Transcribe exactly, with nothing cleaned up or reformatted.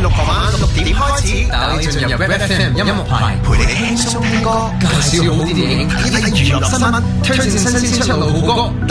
六傍晚六點開始， 帶你進入 Red F M 音樂台， 陪你輕鬆聽歌， 介紹好電影， 睇睇娛樂新聞，推薦新鮮出爐好歌。